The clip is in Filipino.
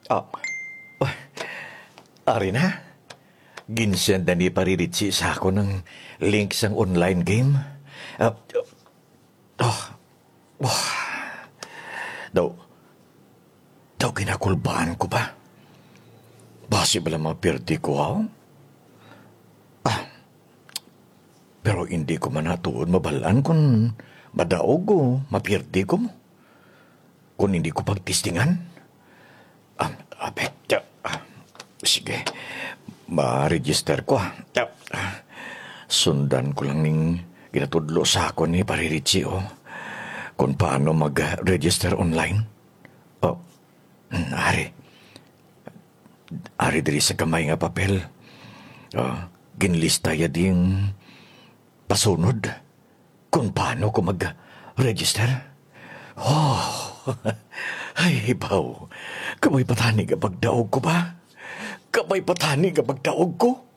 Ah, ari na. Ginsenda ni Pariritsi sa ako ng link sang online game. Ah, oh, oh, daw, daw ginakulbaan ko ba? Basi ba lang mapirdi ko ako? Pero hindi ko man natuon mabalaan kung madaog ko, mapirdi ko mo. Kung hindi ko pagtistingan. Apek, sige, ma-register ko. Sundan ko lang ning ginatudlo sa ako ni Pariritsi kung paano mag-register online. Oh, ari. Ari diri sa kamay nga papel. Ginlista ya ding pasunod kung paano ko mag-register. Oh, ay hibaw. Kamay patani ka pagdaog ko ba? Kamay patani ka pagdaog ko?